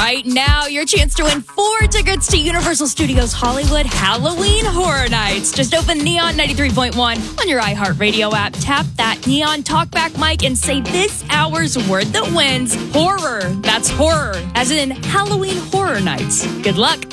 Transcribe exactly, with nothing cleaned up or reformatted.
Right now, your chance to win four tickets to Universal Studios Hollywood Halloween Horror Nights. Just open Neon ninety-three point one on your iHeartRadio app. Tap that Neon Talkback mic and say this hour's word that wins horror. That's horror, as in Halloween Horror Nights. Good luck.